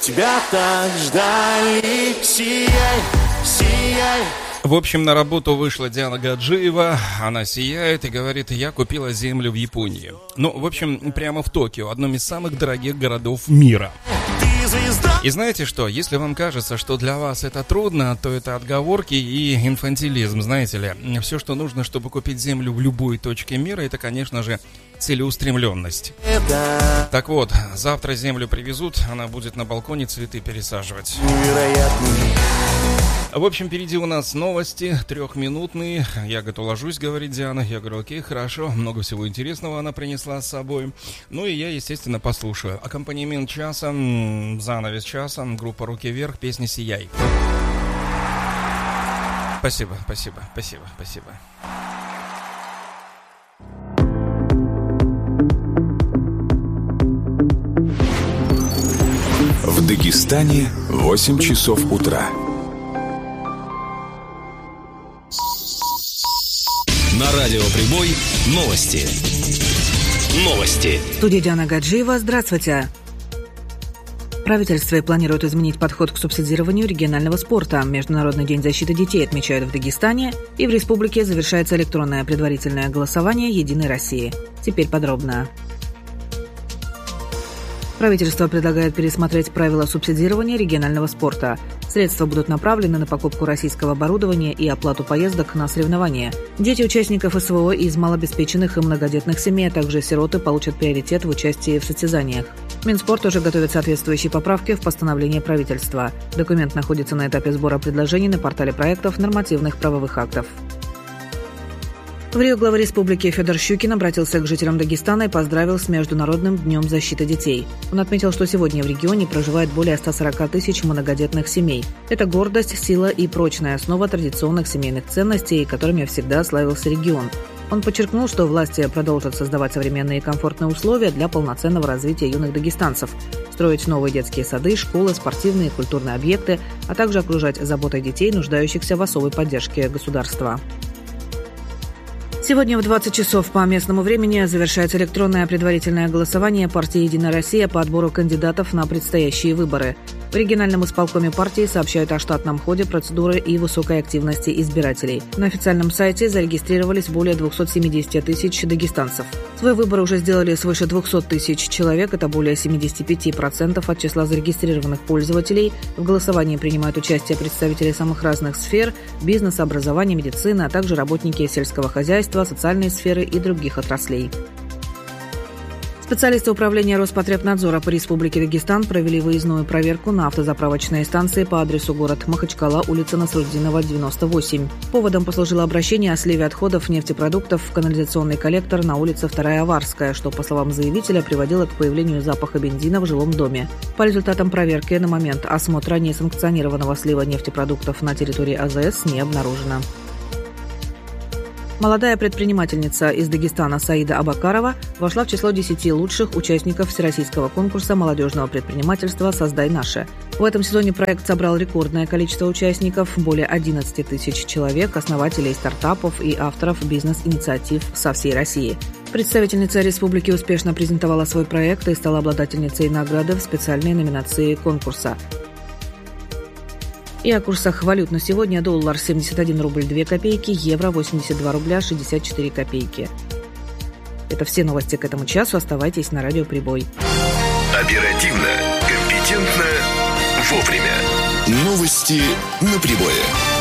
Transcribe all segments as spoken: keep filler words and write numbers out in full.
тебя так ждали. Сияй, сияй. В общем, на работу вышла Диана Гаджиева, она сияет и говорит: я купила землю в Японии. Ну, в общем, прямо в Токио, одном из самых дорогих городов мира. И знаете что, если вам кажется, что для вас это трудно, то это отговорки и инфантилизм, знаете ли. Все, что нужно, чтобы купить землю в любой точке мира, это, конечно же, целеустремленность. Так вот, завтра землю привезут, она будет на балконе цветы пересаживать. В общем, впереди у нас новости трехминутные. Я, говорит, уложусь, говорит Диана. Я говорю, окей, хорошо. Много всего интересного она принесла с собой. Ну и я, естественно, послушаю. Аккомпанемент часа, занавес часа, группа «Руки вверх», песня «Сияй». Спасибо, спасибо, спасибо, спасибо. В Дагестане восемь часов утра. На радио «Прибой» новости. Новости. Студия Диана Гаджиева. Здравствуйте. Правительство планирует изменить подход к субсидированию регионального спорта. Международный день защиты детей отмечают в Дагестане, и в республике завершается электронное предварительное голосование «Единой России». Теперь подробно. Правительство предлагает пересмотреть правила субсидирования регионального спорта. Средства будут направлены на покупку российского оборудования и оплату поездок на соревнования. Дети участников СВО из малообеспеченных и многодетных семей, а также сироты получат приоритет в участии в состязаниях. Минспорт уже готовит соответствующие поправки в постановление правительства. Документ находится на этапе сбора предложений на портале проектов нормативных правовых актов. В Рио глава республики Федор Щукин обратился к жителям Дагестана и поздравил с Международным днем защиты детей. Он отметил, что сегодня в регионе проживает более ста сорока тысяч многодетных семей. Это гордость, сила и прочная основа традиционных семейных ценностей, которыми всегда славился регион. Он подчеркнул, что власти продолжат создавать современные и комфортные условия для полноценного развития юных дагестанцев, строить новые детские сады, школы, спортивные и культурные объекты, а также окружать заботой детей, нуждающихся в особой поддержке государства. Сегодня в двадцать часов по местному времени завершается электронное предварительное голосование партии «Единая Россия» по отбору кандидатов на предстоящие выборы. В региональном исполкоме партии сообщают о штатном ходе процедуры и высокой активности избирателей. На официальном сайте зарегистрировались более двухсот семидесяти тысяч дагестанцев. Свой выбор уже сделали свыше двухсот тысяч человек, это более семьдесят пять процентов от числа зарегистрированных пользователей. В голосовании принимают участие представители самых разных сфер – бизнеса, образования, медицины, а также работники сельского хозяйства, социальной сферы и других отраслей. Специалисты управления Роспотребнадзора по Республике Дагестан провели выездную проверку на автозаправочной станции по адресу город Махачкала, улица Насруддинова, девяносто восемь. Поводом послужило обращение о сливе отходов нефтепродуктов в канализационный коллектор на улице вторая Аварская, что, по словам заявителя, приводило к появлению запаха бензина в жилом доме. По результатам проверки на момент осмотра несанкционированного слива нефтепродуктов на территории АЗС не обнаружено. Молодая предпринимательница из Дагестана Саида Абакарова вошла в число десяти лучших участников всероссийского конкурса молодежного предпринимательства «Создай наше». В этом сезоне проект собрал рекордное количество участников – более одиннадцати тысяч человек, основателей стартапов и авторов бизнес-инициатив со всей России. Представительница республики успешно презентовала свой проект и стала обладательницей награды в специальной номинации конкурса. И о курсах валют на сегодня: доллар семьдесят один рубль две копейки, евро восемьдесят два рубля шестьдесят четыре копейки. Это все новости к этому часу. Оставайтесь на радио «Прибой». Оперативно, компетентно, вовремя. Новости на Прибое.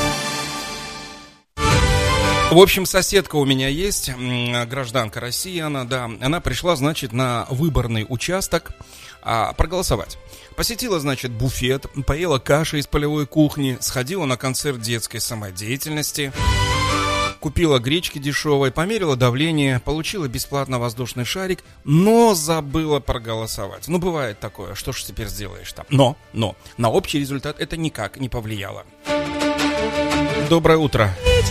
В общем, соседка у меня есть, гражданка России, она, да, она пришла, значит, на выборный участок а, проголосовать. Посетила, значит, буфет, поела каши из полевой кухни, сходила на концерт детской самодеятельности, купила гречки дешевой, померила давление, получила бесплатно воздушный шарик, но забыла проголосовать. Ну, бывает такое, что ж теперь сделаешь там? Но, но, на общий результат это никак не повлияло. Доброе утро.